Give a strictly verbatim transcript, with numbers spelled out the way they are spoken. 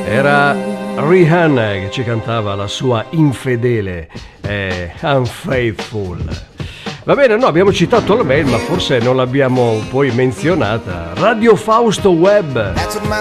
Era Rihanna che ci cantava la sua infedele eh, Unfaithful. Va bene, no, abbiamo citato la mail, ma forse non l'abbiamo poi menzionata. Radio Fausto Web.